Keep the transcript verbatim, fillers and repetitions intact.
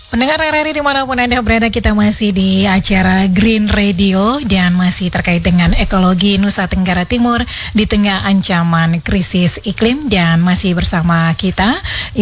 Pendengar R R I dimanapun Anda berada, kita masih di acara Green Radio dan masih terkait dengan ekologi Nusa Tenggara Timur di tengah ancaman krisis iklim, dan masih bersama kita